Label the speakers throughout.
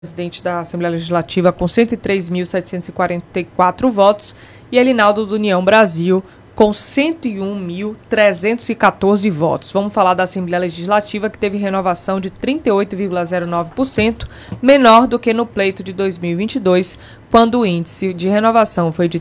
Speaker 1: Presidente da Assembleia Legislativa com 103.744 votos e Elinaldo do União Brasil com 101.314 votos. Vamos falar da Assembleia Legislativa, que teve renovação de 38,09%, menor do que no pleito de 2022, quando o índice de renovação foi de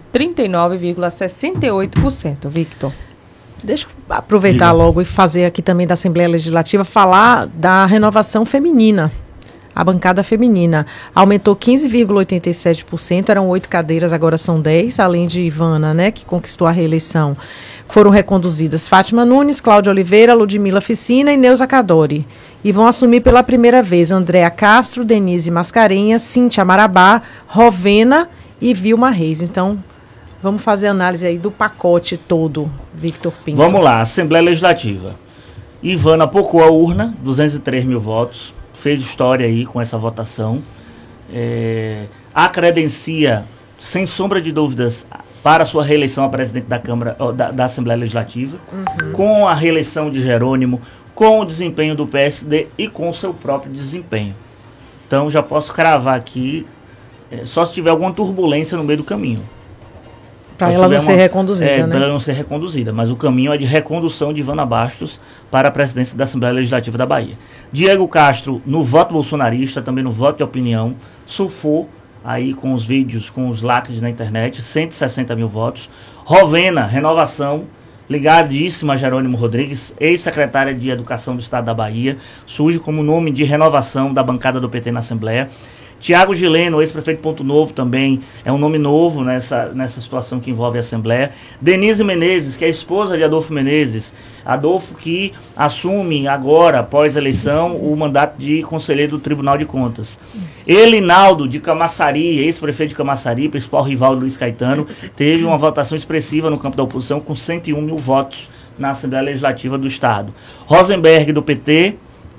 Speaker 1: 39,68%. Victor.
Speaker 2: Deixa eu aproveitar logo e fazer aqui também da Assembleia Legislativa, falar da renovação feminina. A bancada feminina aumentou 15,87%, eram 8 cadeiras, agora são 10, além de Ivana, né, que conquistou a reeleição. Foram reconduzidas Fátima Nunes, Cláudia Oliveira, Ludmila Ficina e Neuza Cadori. E vão assumir pela primeira vez Andréa Castro, Denise Mascarenhas, Cíntia Marabá, Rovena e Vilma Reis. Então, vamos fazer análise aí do pacote todo, Victor Pinto.
Speaker 3: Vamos lá, Assembleia Legislativa. Ivana pocou a urna, 203 mil votos. Fez história aí com essa votação, a credencia, sem sombra de dúvidas, para a sua reeleição a presidente da Câmara, da Assembleia Legislativa, com a reeleição de Jerônimo, com o desempenho do PSD e com o seu próprio desempenho. Então já posso cravar aqui, só se tiver alguma turbulência no meio do caminho.
Speaker 2: Para ela não ser reconduzida, né?
Speaker 3: Para ela não ser reconduzida, mas o caminho é de recondução de Ivana Bastos para a presidência da Assembleia Legislativa da Bahia. Diego Castro, no voto bolsonarista, também no voto de opinião, surfou aí com os vídeos, com os lacres na internet, 160 mil votos. Rovena, renovação, ligadíssima a Jerônimo Rodrigues, ex-secretária de Educação do Estado da Bahia, surge como nome de renovação da bancada do PT na Assembleia. Tiago Gileno, ex-prefeito de Ponto Novo, também é um nome novo nessa situação que envolve a Assembleia. Denise Menezes, que é a esposa de Adolfo Menezes. Adolfo que assume agora, após a eleição, o mandato de conselheiro do Tribunal de Contas. Elinaldo de Camaçari, ex-prefeito de Camaçari, principal rival de Luiz Caetano, teve uma votação expressiva no campo da oposição com 101 mil votos na Assembleia Legislativa do Estado. Rosenberg, do PT,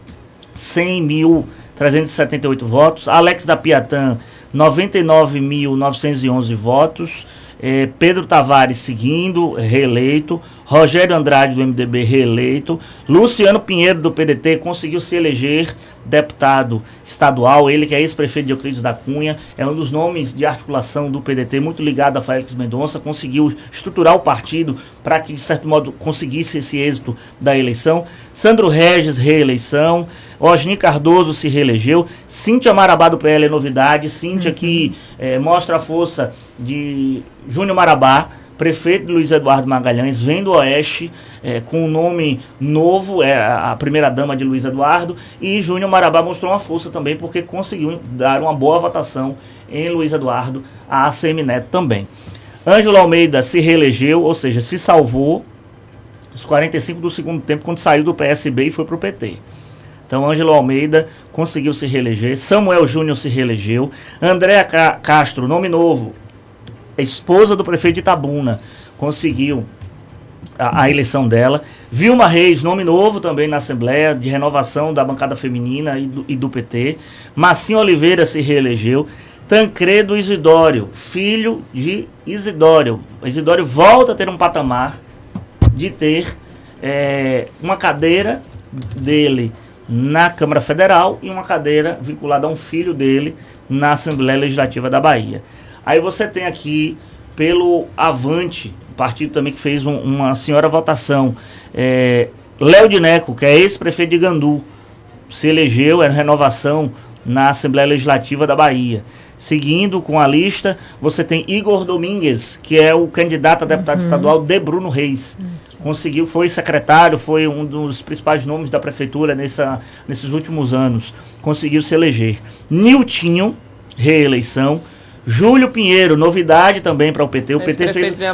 Speaker 3: 100.378 votos. Alex da Piatã, 99.911 votos. Pedro Tavares seguindo, reeleito. Rogério Andrade, do MDB, reeleito. Luciano Pinheiro, do PDT, conseguiu se eleger deputado estadual. Ele que é ex-prefeito de Euclides da Cunha, é um dos nomes de articulação do PDT, muito ligado a Félix Mendonça, conseguiu estruturar o partido para que, de certo modo, conseguisse esse êxito da eleição. Sandro Regis, reeleição. Osni Cardoso se reelegeu. Cíntia Marabá, do PL, é novidade. Cíntia que mostra a força de Júnior Marabá, prefeito de Luiz Eduardo Magalhães, vem do Oeste, com um nome novo, a primeira-dama de Luiz Eduardo, e Júnior Marabá mostrou uma força também, porque conseguiu dar uma boa votação em Luiz Eduardo, a ACM Neto também. Ângelo Almeida se reelegeu, ou seja, se salvou os 45 do segundo tempo, quando saiu do PSB e foi para o PT. Então, Ângelo Almeida conseguiu se reeleger, Samuel Júnior se reelegeu, Andréa Castro, nome novo, esposa do prefeito de Itabuna, conseguiu a eleição dela. Vilma Reis, nome novo também na Assembleia, de renovação da bancada feminina e do PT. Massinho Oliveira se reelegeu. Tancredo Isidório, filho de Isidório. Isidório volta a ter um patamar de ter uma cadeira dele na Câmara Federal e uma cadeira vinculada a um filho dele na Assembleia Legislativa da Bahia. Aí você tem aqui, pelo Avante, partido também que fez uma senhora votação, Léo Dineco, que é ex-prefeito de Gandu, se elegeu, era renovação na Assembleia Legislativa da Bahia. Seguindo com a lista, você tem Igor Domingues, que é o candidato a deputado estadual de Bruno Reis. Conseguiu, foi secretário, foi um dos principais nomes da prefeitura nesses últimos anos. Conseguiu se eleger. Niltinho, reeleição. Júlio Pinheiro, novidade também para o PT. O PT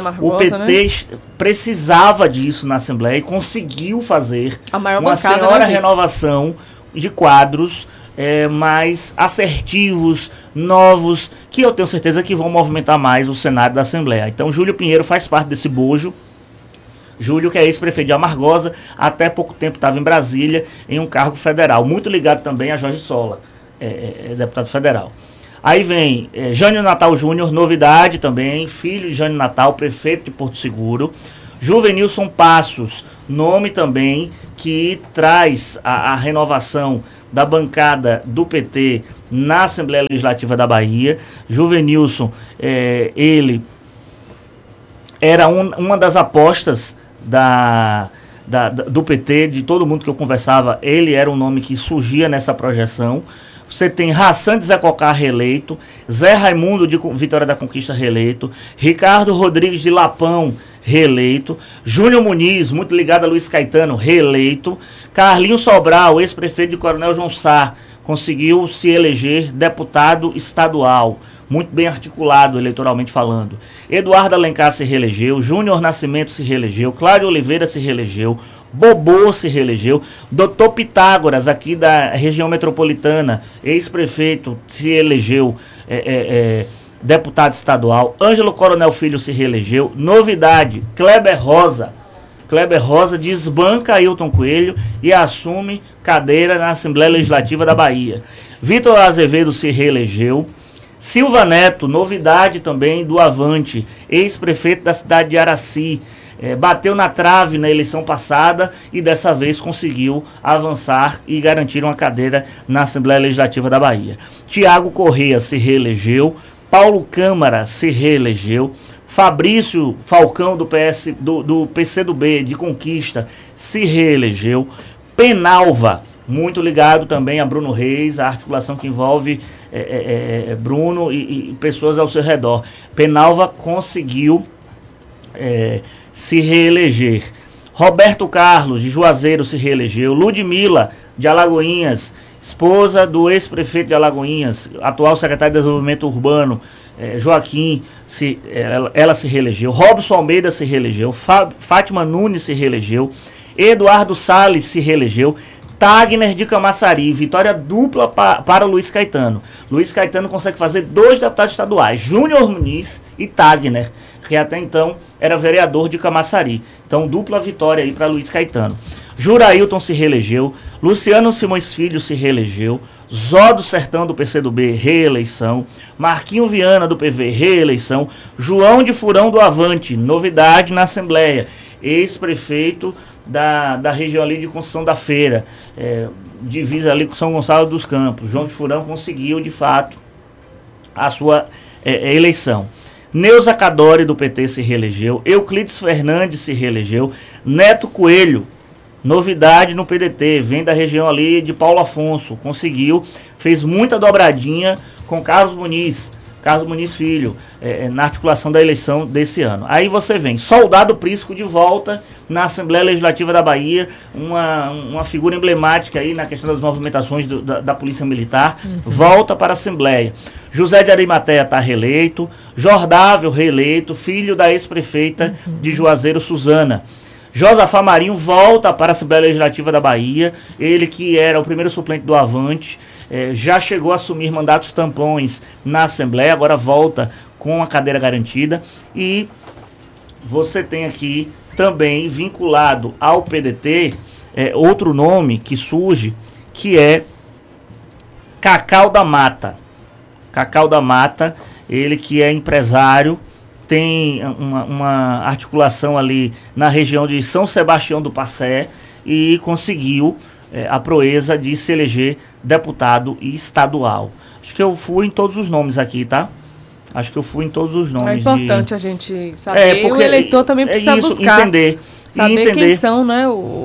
Speaker 3: precisava disso na Assembleia e conseguiu fazer uma senhora renovação de quadros mais assertivos, novos, que eu tenho certeza que vão movimentar mais o cenário da Assembleia. Então, Júlio Pinheiro faz parte desse bojo. Júlio, que é ex-prefeito de Amargosa, até pouco tempo estava em Brasília, em um cargo federal, muito ligado também a Jorge Sola, deputado federal. Aí vem Jânio Natal Júnior, novidade também, filho de Jânio Natal, prefeito de Porto Seguro. Juvenilson Passos, nome também que traz a renovação da bancada do PT na Assembleia Legislativa da Bahia. Juvenilson, ele era uma das apostas do PT, de todo mundo que eu conversava, ele era um nome que surgia nessa projeção. Você tem Hassan de Zé Cocá reeleito, Zé Raimundo de Vitória da Conquista reeleito, Ricardo Rodrigues de Lapão reeleito, Júnior Muniz, muito ligado a Luiz Caetano, reeleito, Carlinhos Sobral, ex-prefeito de Coronel João Sá, conseguiu se eleger deputado estadual, muito bem articulado eleitoralmente falando. Eduardo Alencar se reelegeu, Júnior Nascimento se reelegeu, Cláudio Oliveira se reelegeu, Bobô se reelegeu, Dr. Pitágoras, aqui da região metropolitana, ex-prefeito, se elegeu deputado estadual, Ângelo Coronel Filho se reelegeu, novidade, Kleber Rosa desbanca Ailton Coelho e assume cadeira na Assembleia Legislativa da Bahia. Vitor Azevedo se reelegeu, Silva Neto, novidade também do Avante, ex-prefeito da cidade de Araci, bateu na trave na eleição passada e dessa vez conseguiu avançar e garantir uma cadeira na Assembleia Legislativa da Bahia. Tiago Corrêa se reelegeu, Paulo Câmara se reelegeu, Fabrício Falcão do PCdoB de Conquista se reelegeu, Penalva, muito ligado também a Bruno Reis, a articulação que envolve Bruno e pessoas ao seu redor. Penalva conseguiu se reeleger. Roberto Carlos, de Juazeiro, se reelegeu. Ludmila, de Alagoinhas, esposa do ex-prefeito de Alagoinhas, atual secretário de Desenvolvimento Urbano, Joaquim, ela se reelegeu. Robson Almeida se reelegeu. Fátima Nunes se reelegeu. Eduardo Salles se reelegeu. Tagner de Camaçari, vitória dupla para Luiz Caetano. Luiz Caetano consegue fazer 2 deputados estaduais, Júnior Muniz e Tagner, que até então era vereador de Camaçari. Então, dupla vitória aí para Luiz Caetano. Jurailton se reelegeu, Luciano Simões Filho se reelegeu, Zó do Sertão do PCdoB, reeleição, Marquinho Viana do PV, reeleição, João de Furão do Avante, novidade na Assembleia, ex-prefeito da região ali de Conceição da Feira, divisa ali com São Gonçalo dos Campos. João de Furão conseguiu, de fato, a sua eleição. Neuza Cadore, do PT, se reelegeu. Euclides Fernandes se reelegeu. Neto Coelho, novidade no PDT, vem da região ali de Paulo Afonso, conseguiu, fez muita dobradinha com Carlos Muniz Filho, na articulação da eleição desse ano. Aí você vem, Soldado Prisco de volta na Assembleia Legislativa da Bahia, uma figura emblemática aí na questão das movimentações da Polícia Militar, volta para a Assembleia. José de Arimateia está reeleito, Jordável reeleito, filho da ex-prefeita de Juazeiro, Suzana. Josafá Marinho volta para a Assembleia Legislativa da Bahia, ele que era o primeiro suplente do Avante, já chegou a assumir mandatos tampões na Assembleia, agora volta com a cadeira garantida. E você tem aqui também vinculado ao PDT outro nome que surge, que é Cacau da Mata. Cacau da Mata, ele que é empresário, tem uma articulação ali na região de São Sebastião do Passé e conseguiu a proeza de se eleger deputado estadual. Acho que eu fui em todos os nomes aqui, tá? Acho que eu fui em todos os nomes.
Speaker 1: É importante a gente saber. Porque o eleitor também precisa buscar. Saber quem são, né,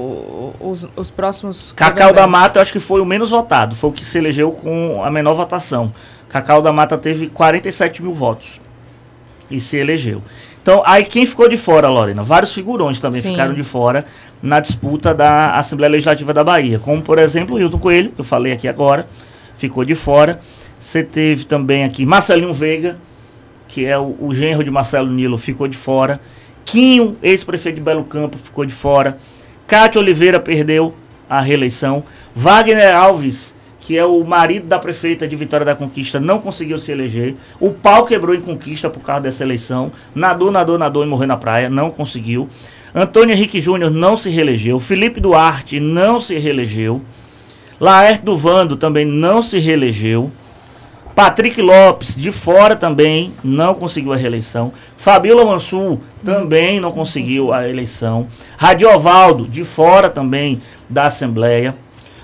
Speaker 1: os próximos...
Speaker 3: Cacau da Mata, eu acho que foi o menos votado. Foi o que se elegeu com a menor votação. Cacau da Mata teve 47 mil votos. E se elegeu. Então, aí quem ficou de fora, Lorena? Vários figurões também ficaram de fora na disputa da Assembleia Legislativa da Bahia. Como, por exemplo, o Ailton Coelho, que eu falei aqui agora, ficou de fora. Você teve também aqui Marcelinho Veiga, que é o genro de Marcelo Nilo, ficou de fora. Quinho, ex-prefeito de Belo Campo, ficou de fora. Cátia Oliveira perdeu a reeleição. Wagner Alves, que é o marido da prefeita de Vitória da Conquista, não conseguiu se eleger. O pau quebrou em Conquista por causa dessa eleição. Nadou e morreu na praia, não conseguiu. Antônio Henrique Júnior não se reelegeu. Felipe Duarte não se reelegeu. Laerte do Vando também não se reelegeu. Patrick Lopes, de fora também, não conseguiu a reeleição. Fabíola Mansur também não conseguiu a eleição. Radiovaldo, de fora também da Assembleia.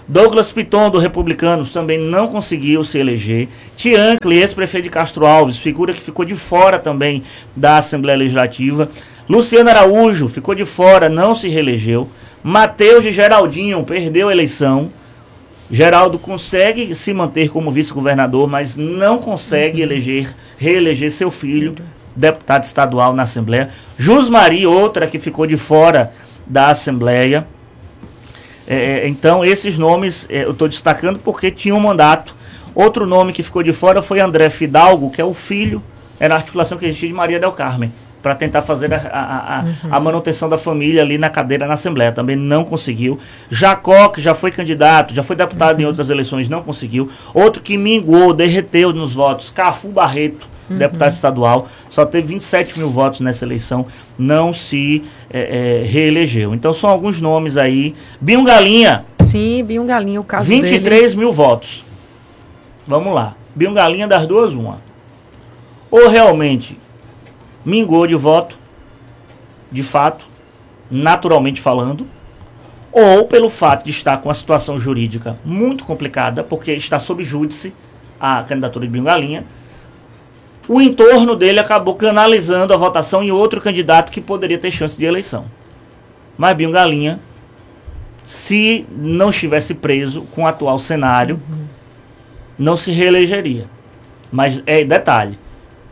Speaker 3: Douglas Piton, do Republicanos, também não conseguiu se eleger. Tiankle, ex-prefeito de Castro Alves, figura que ficou de fora também da Assembleia Legislativa. Luciano Araújo ficou de fora, não se reelegeu. Mateus de Geraldinho perdeu a eleição. Geraldo consegue se manter como vice-governador, mas não consegue reeleger seu filho, deputado estadual na Assembleia. Jusmari, outra que ficou de fora da Assembleia. Então, esses nomes eu estou destacando porque tinha um mandato. Outro nome que ficou de fora foi André Fidalgo, que é o filho, era a articulação que existia de Maria del Carmen, para tentar fazer a manutenção da família ali na cadeira na Assembleia. Também não conseguiu. Jacó, que já foi candidato, já foi deputado em outras eleições, não conseguiu. Outro que minguou, derreteu nos votos, Cafu Barreto, deputado estadual, só teve 27 mil votos nessa eleição, não se reelegeu. Então são alguns nomes aí. Binho Galinha.
Speaker 2: Sim, Binho Galinha, o caso
Speaker 3: 23 mil votos. Vamos lá. Binho Galinha, das duas, uma. Ou realmente mingou de voto, de fato, naturalmente falando, ou pelo fato de estar com a situação jurídica muito complicada, porque está sob júdice a candidatura de Binho Galinha, o entorno dele acabou canalizando a votação em outro candidato que poderia ter chance de eleição. Mas Binho Galinha, se não estivesse preso com o atual cenário, não se reelegeria. Mas detalhe,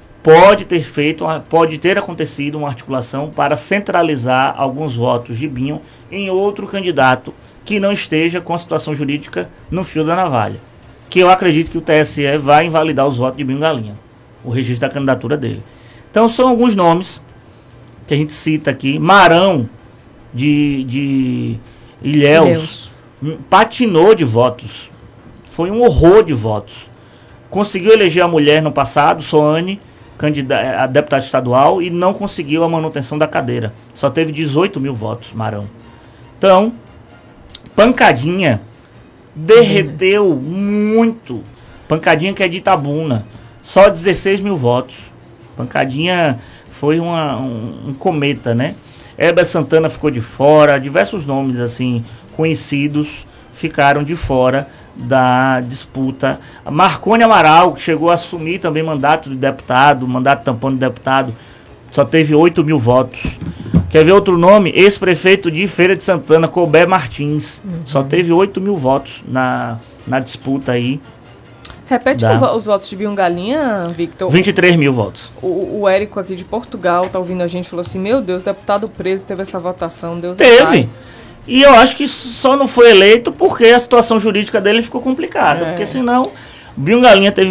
Speaker 3: pode ter acontecido uma articulação para centralizar alguns votos de Binho em outro candidato que não esteja com a situação jurídica no fio da navalha. Que eu acredito que o TSE vai invalidar os votos de Binho Galinha, o registro da candidatura dele. Então são alguns nomes que a gente cita aqui. Marão de Ilhéus patinou de votos. Foi um horror de votos. Conseguiu eleger a mulher no passado, Soane, a deputada estadual, e não conseguiu a manutenção da cadeira. Só teve 18 mil votos, Marão. Então, Pancadinha derreteu muito. Pancadinha, que é de Itabuna, só 16 mil votos. Pancadinha foi um cometa, né? Heber Santana ficou de fora, diversos nomes assim conhecidos ficaram de fora da disputa. Marconi Amaral, que chegou a assumir também mandato de deputado, mandato tampão de deputado, só teve 8 mil votos. Quer ver outro nome? Ex-prefeito de Feira de Santana, Colbert Martins, só teve 8 mil votos na disputa aí.
Speaker 1: Repete os votos de Binho Galinha, Victor.
Speaker 3: 23 mil votos.
Speaker 1: O Érico aqui de Portugal tá ouvindo a gente, falou assim, meu Deus, deputado preso teve essa votação, Deus
Speaker 3: teve.
Speaker 1: Pai.
Speaker 3: E eu acho que só não foi eleito porque a situação jurídica dele ficou complicada. Porque senão, Binho Galinha teve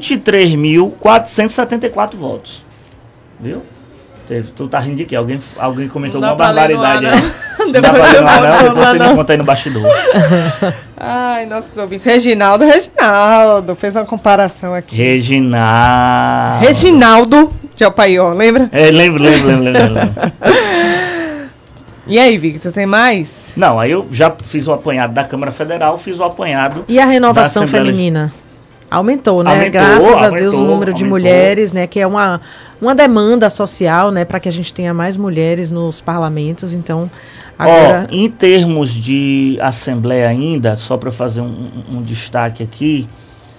Speaker 3: 23.474 votos. Viu? Tu tá rindo de quê? Alguém comentou alguma barbaridade aí? Não dá pra ler no ar, não. Depois você me conta aí no bastidor.
Speaker 1: Ai, nossos ouvintes. Reginaldo fez uma comparação aqui. Reginaldo de Alpaió, lembra?
Speaker 3: Lembro.
Speaker 2: E aí, Victor, tem mais?
Speaker 3: Não, aí eu já fiz o apanhado da Câmara Federal, fiz o apanhado.
Speaker 2: E a renovação feminina? Aumentou, né? Graças a Deus o número de mulheres, né? Que é uma demanda social, né? Para que a gente tenha mais mulheres nos parlamentos. Então, agora...
Speaker 3: em termos de Assembleia ainda, só para fazer um destaque aqui,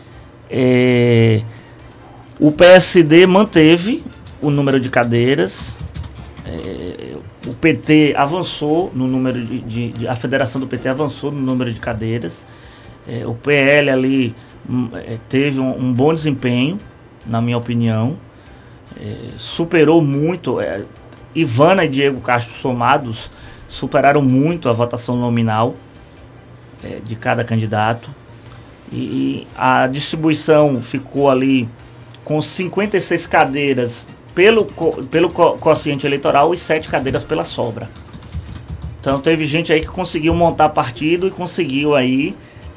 Speaker 3: o PSD manteve o número de cadeiras, o PT avançou no número a federação do PT avançou no número de cadeiras, o PL ali teve um bom desempenho, na minha opinião, superou muito, Ivana e Diego Castro somados superaram muito a votação nominal de cada candidato, e a distribuição ficou ali com 56 cadeiras pelo quociente eleitoral e 7 cadeiras pela sobra. Então teve gente aí que conseguiu montar partido e conseguiu aí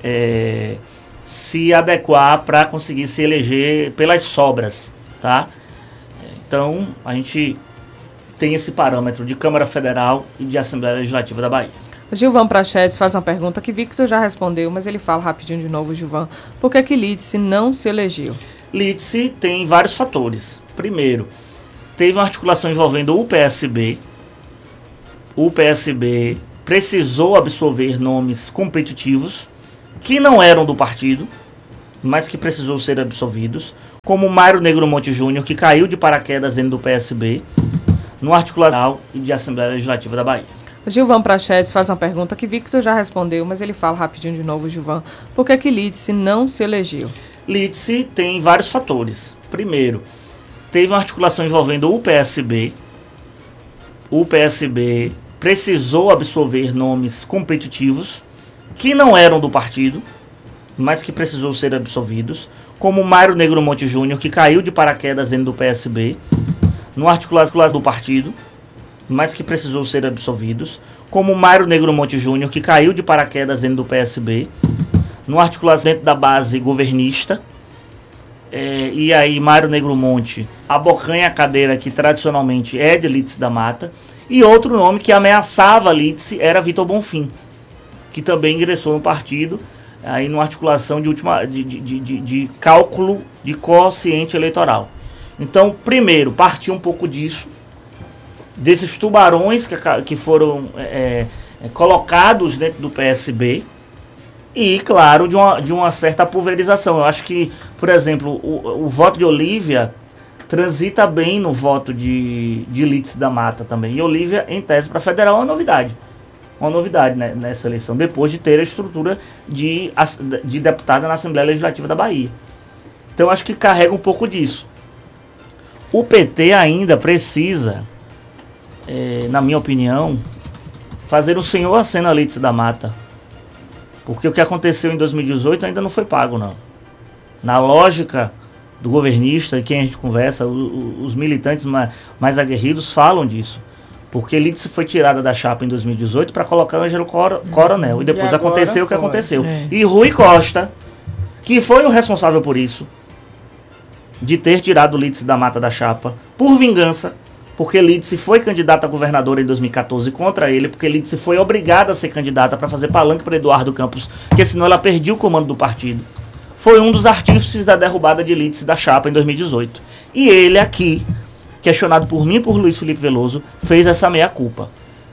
Speaker 3: se adequar para conseguir se eleger pelas sobras, tá? Então a gente tem esse parâmetro de Câmara Federal e de Assembleia Legislativa da Bahia.
Speaker 1: O Gilvan Prachedes faz uma pergunta que Victor já respondeu, mas ele fala rapidinho de novo, Gilvan. Por que Lídice não se elegeu?
Speaker 3: Lídice tem vários fatores. Primeiro, teve uma articulação envolvendo o PSB. O PSB precisou absorver nomes competitivos que não eram do partido, mas que precisou ser absolvidos, como Mário Negromonte Júnior, que caiu de paraquedas dentro do PSB, no articulação de Assembleia Legislativa da Bahia.
Speaker 1: O Gilvan Prachetes faz uma pergunta que Victor já respondeu, mas ele fala rapidinho de novo, Gilvan. Por que Lídice não se elegeu?
Speaker 3: Lídice tem vários fatores. Primeiro, teve uma articulação envolvendo o PSB. O PSB precisou absorver nomes competitivos que não eram do partido, mas que precisou ser absolvidos, como Mário Negromonte Júnior, que caiu de paraquedas dentro do PSB, no articulação do partido, mas que precisou ser absolvidos, como Mário Negromonte Júnior, que caiu de paraquedas dentro do PSB, no articulação dentro da base governista, e aí Mário Negromonte abocanha a cadeira que tradicionalmente é de Lídice da Mata, e outro nome que ameaçava Lídice era Vitor Bonfim, que também ingressou no partido, aí numa articulação de cálculo de quociente eleitoral. Então, primeiro, partiu um pouco disso, desses tubarões que foram colocados dentro do PSB, e, claro, de uma certa pulverização. Eu acho que, por exemplo, o voto de Olívia transita bem no voto de Lídice da Mata também. E Olívia, em tese, para federal, é uma novidade. Uma novidade, né, nessa eleição, depois de ter a estrutura de deputada na Assembleia Legislativa da Bahia. Então, acho que carrega um pouco disso. O PT ainda precisa, na minha opinião, fazer um senhor aceno a Lídice da Mata. Porque o que aconteceu em 2018 ainda não foi pago, não. Na lógica do governista, e quem a gente conversa, os militantes mais aguerridos falam disso. Porque Lídice foi tirada da chapa em 2018 para colocar Ângelo Coronel. E depois aconteceu o que aconteceu. E Rui Costa, que foi o responsável por isso, de ter tirado Lídice da Mata da chapa, por vingança, porque Lídice foi candidata a governadora em 2014 contra ele, porque Lídice foi obrigada a ser candidata para fazer palanque para Eduardo Campos, porque senão ela perdia o comando do partido. Foi um dos artífices da derrubada de Lídice da chapa em 2018. E ele aqui, questionado por mim e por Luiz Felipe Veloso, fez essa meia-culpa.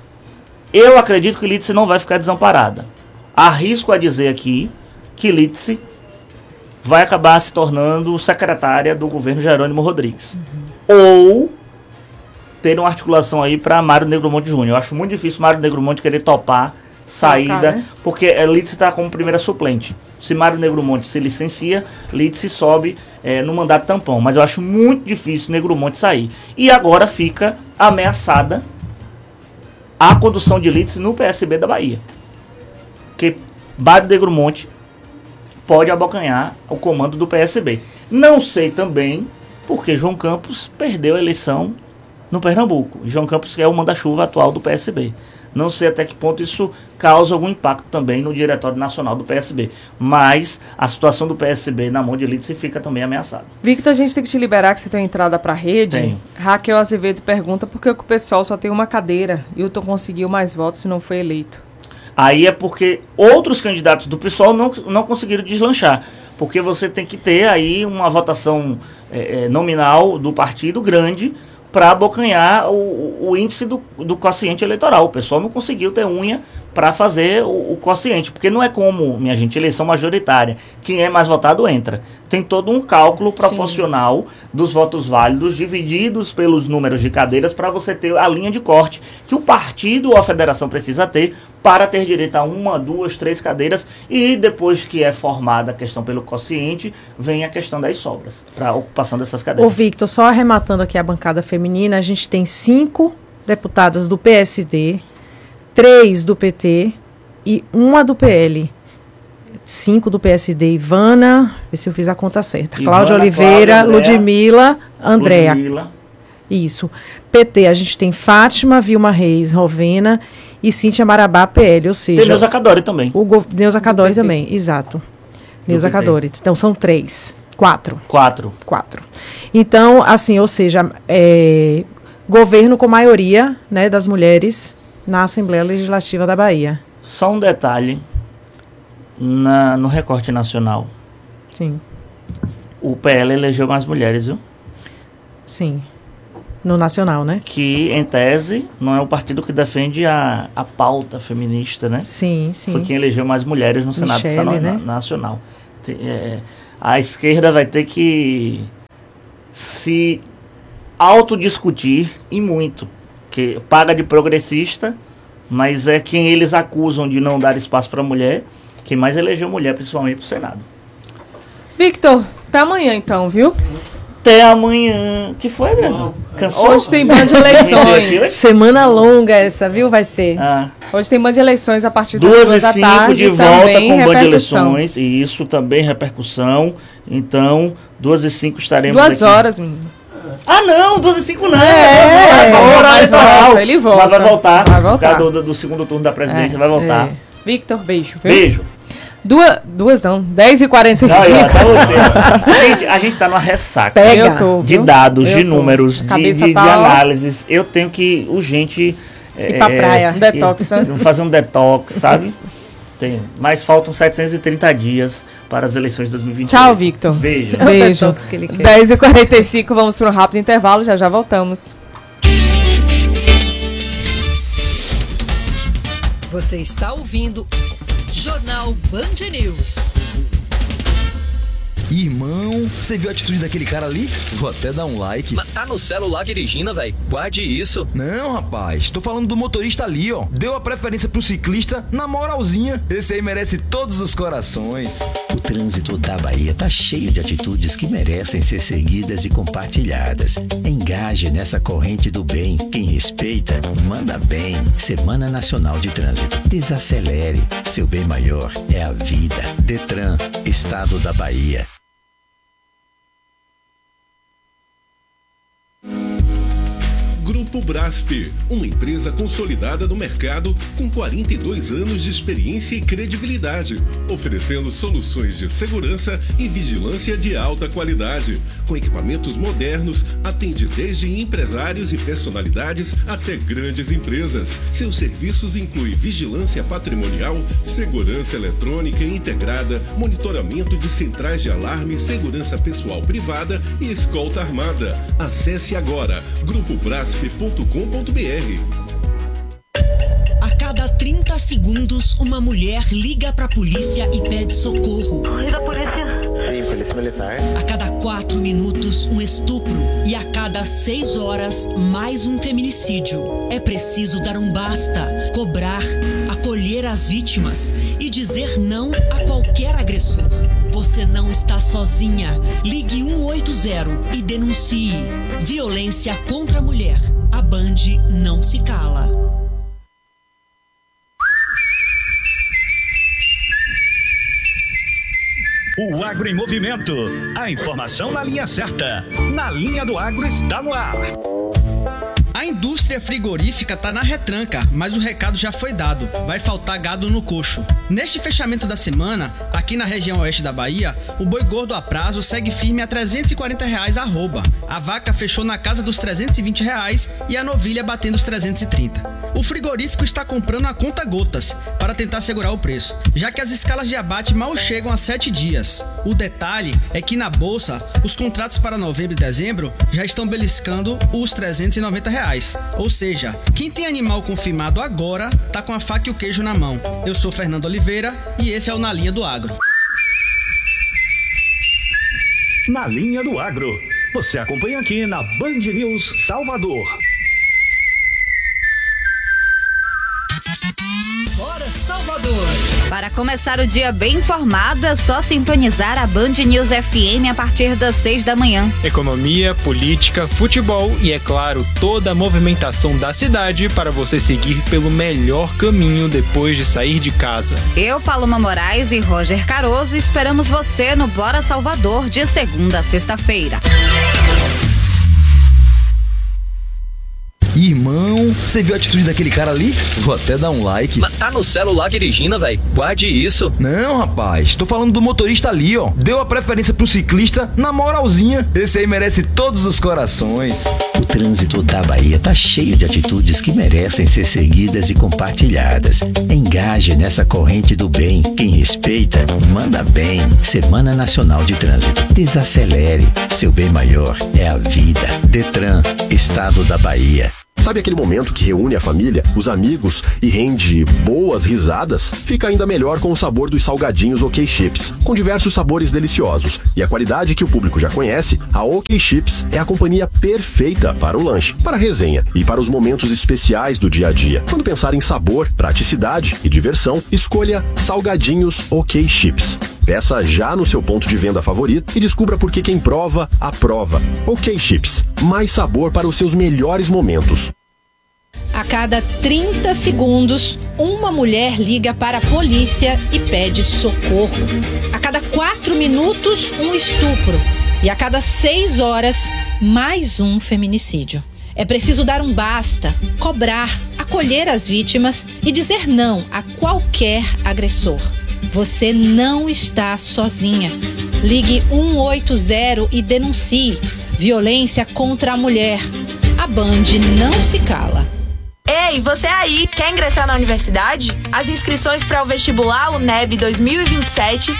Speaker 3: Eu acredito que Lídice não vai ficar desamparada. Arrisco a dizer aqui que Lídice vai acabar se tornando secretária do governo Jerônimo Rodrigues. Ou ter uma articulação aí para Mário Negromonte Júnior. Eu acho muito difícil Mário Negromonte querer topar saída, né? Porque Lídice está como primeira suplente. Se Mário Negromonte se licencia, Lídice sobe no mandato tampão. Mas eu acho muito difícil Negromonte sair. E agora fica ameaçada a condução de Lídice no PSB da Bahia. Porque Mário Negromonte pode abocanhar o comando do PSB. Não sei também porque João Campos perdeu a eleição no Pernambuco. João Campos que é o manda-chuva atual do PSB. Não sei até que ponto isso causa algum impacto também no Diretório Nacional do PSB. Mas a situação do PSB na mão de Lídice fica também ameaçada.
Speaker 1: Victor, a gente tem que te liberar, que você tem entrada para a rede.
Speaker 3: Tenho.
Speaker 1: Raquel Azevedo pergunta por que o pessoal só tem uma cadeira e o Hilton conseguiu mais votos e não foi eleito.
Speaker 3: Aí é porque outros candidatos do PSOL não conseguiram deslanchar. Porque você tem que ter aí uma votação nominal do partido grande para abocanhar o índice do quociente eleitoral. O pessoal não conseguiu ter unha para fazer o quociente, porque não é como, minha gente, eleição majoritária. Quem é mais votado entra. Tem todo um cálculo proporcional dos votos válidos divididos pelos números de cadeiras para você ter a linha de corte que o partido ou a federação precisa ter para ter direito a 1, 2, 3 cadeiras, e depois que é formada a questão pelo quociente, vem a questão das sobras, para a ocupação dessas cadeiras.
Speaker 2: Ô Victor, só arrematando aqui a bancada feminina, a gente tem 5 deputadas do PSD, 3 do PT e 1 do PL. 5 do PSD, Ivana, vê se eu fiz a conta certa, Cláudia Oliveira, Ludmila, Andréa. Isso. PT, a gente tem Fátima, Vilma Reis, Rovena e Cíntia Marabá, PL, ou seja...
Speaker 3: Tem Neuza Cadori também.
Speaker 2: Neuza Cadori também, exato. Neuza Cadori. Então, são 4. Então, assim, ou seja, governo com maioria, né, das mulheres na Assembleia Legislativa da Bahia.
Speaker 3: Só um detalhe, no recorte nacional.
Speaker 2: Sim.
Speaker 3: O PL elegeu mais mulheres, viu?
Speaker 2: Sim. No nacional, né?
Speaker 3: Que, em tese, não é o partido que defende a pauta feminista, né?
Speaker 2: Sim.
Speaker 3: Foi quem elegeu mais mulheres no Senado
Speaker 2: né?
Speaker 3: Nacional. A esquerda vai ter que se autodiscutir e muito, que paga de progressista, mas é quem eles acusam de não dar espaço para a mulher, quem mais elegeu mulher, principalmente para o Senado.
Speaker 1: Victor, até amanhã então, viu?
Speaker 3: Até amanhã. Que foi, Adriano? Cansou?
Speaker 1: Hoje tem bando de eleições.
Speaker 2: Semana longa essa, viu? Vai ser.
Speaker 1: Hoje tem bando de eleições a partir das
Speaker 3: 2
Speaker 1: 2 da tarde.
Speaker 3: 2h05 de volta com bando de eleições. E isso também repercussão. Então, 2h05 estaremos
Speaker 1: 2
Speaker 3: aqui.
Speaker 1: horas, menino.
Speaker 3: Não, 2h05 não.
Speaker 1: Ele volta.
Speaker 3: Mas vai voltar.
Speaker 1: Por
Speaker 3: causa do segundo turno da presidência, vai voltar.
Speaker 1: Victor, beijo. Viu?
Speaker 3: Beijo.
Speaker 1: 10h45.
Speaker 3: Até você. Gente, a gente tá numa ressaca de dados, de números, de análises. Eu tenho que urgente
Speaker 2: ir pra praia.
Speaker 1: Detox, né?
Speaker 3: Fazer um detox, sabe? Mas faltam 730 dias para as eleições de 2023.
Speaker 1: Tchau, Victor.
Speaker 3: Beijo.
Speaker 1: Beijo. 10h45, vamos para um rápido intervalo, já voltamos.
Speaker 4: Você está ouvindo Jornal Band News.
Speaker 5: Irmão, você viu a atitude daquele cara ali? Vou até dar um like.
Speaker 6: Mas tá no celular dirigindo, velho. Guarde isso.
Speaker 5: Não, rapaz. Tô falando do motorista ali, ó. Deu a preferência pro ciclista na moralzinha. Esse aí merece todos os corações.
Speaker 7: O trânsito da Bahia tá cheio de atitudes que merecem ser seguidas e compartilhadas. Engaje nessa corrente do bem. Quem respeita, manda bem. Semana Nacional de Trânsito. Desacelere. Seu bem maior é a vida. Detran, Estado da Bahia.
Speaker 8: Grupo Brasp, uma empresa consolidada no mercado com 42 anos de experiência e credibilidade, oferecendo soluções de segurança e vigilância de alta qualidade. Com equipamentos modernos, atende desde empresários e personalidades até grandes empresas. Seus serviços incluem vigilância patrimonial, segurança eletrônica integrada, monitoramento de centrais de alarme, segurança pessoal privada e escolta armada. Acesse agora grupobrasp.com.br.
Speaker 4: A cada 30 segundos, uma mulher liga pra polícia e pede socorro.
Speaker 9: Oi, da polícia. Sim, polícia militar.
Speaker 4: A cada 4 minutos, um estupro. E a cada 6 horas, mais um feminicídio. É preciso dar um basta, cobrar, acolher as vítimas e dizer não a qualquer agressor. Você não está sozinha. Ligue 180 e denuncie. Violência contra a mulher. A Band não se cala.
Speaker 10: O Agro em Movimento. A informação na linha certa. Na Linha do Agro está no ar.
Speaker 11: A indústria frigorífica está na retranca, mas o recado já foi dado. Vai faltar gado no coxo. Neste fechamento da semana, aqui na região oeste da Bahia, o boi gordo a prazo segue firme a R$340 arroba. A vaca fechou na casa dos R$320 e a novilha batendo os 330. O frigorífico está comprando a conta gotas para tentar segurar o preço, já que as escalas de abate mal chegam a 7 dias. O detalhe é que na bolsa, os contratos para novembro e dezembro já estão beliscando os R$390. Ou seja, quem tem animal confirmado agora tá com a faca e o queijo na mão. Eu sou Fernando Oliveira e esse é o Na Linha do Agro.
Speaker 10: Na Linha do Agro. Você acompanha aqui na Band News Salvador.
Speaker 4: Bora, Salvador!
Speaker 12: Para começar o dia bem informado, é só sintonizar a Band News FM a partir das 6 da manhã.
Speaker 13: Economia, política, futebol e, é claro, toda a movimentação da cidade para você seguir pelo melhor caminho depois de sair de casa.
Speaker 12: Eu, Paloma Moraes e Roger Caroso esperamos você no Bora Salvador de segunda a sexta-feira.
Speaker 5: Irmão, você viu a atitude daquele cara ali? Vou até dar um like.
Speaker 6: Mas tá no celular dirigindo, velho. Guarde isso.
Speaker 5: Não, rapaz. Tô falando do motorista ali, ó. Deu a preferência pro ciclista na moralzinha. Esse aí merece todos os corações.
Speaker 7: O trânsito da Bahia tá cheio de atitudes que merecem ser seguidas e compartilhadas. Engaje nessa corrente do bem. Quem respeita, manda bem. Semana Nacional de Trânsito. Desacelere. Seu bem maior é a vida. Detran, Estado da Bahia.
Speaker 14: Sabe aquele momento que reúne a família, os amigos e rende boas risadas? Fica ainda melhor com o sabor dos salgadinhos OK Chips. Com diversos sabores deliciosos e a qualidade que o público já conhece, a OK Chips é a companhia perfeita para o lanche, para a resenha e para os momentos especiais do dia a dia. Quando pensar em sabor, praticidade e diversão, escolha Salgadinhos OK Chips. Peça já no seu ponto de venda favorito e descubra por que quem prova, aprova. OK Chips, mais sabor para os seus melhores momentos.
Speaker 15: A cada 30 segundos, uma mulher liga para a polícia e pede socorro. A cada 4 minutos, um estupro. E a cada 6 horas, mais um feminicídio. É preciso dar um basta, cobrar, acolher as vítimas e dizer não a qualquer agressor. Você não está sozinha. Ligue 180 e denuncie violência contra a mulher. A Band não se cala.
Speaker 16: Ei, você aí, quer ingressar na universidade? As inscrições para o vestibular UNEB 2027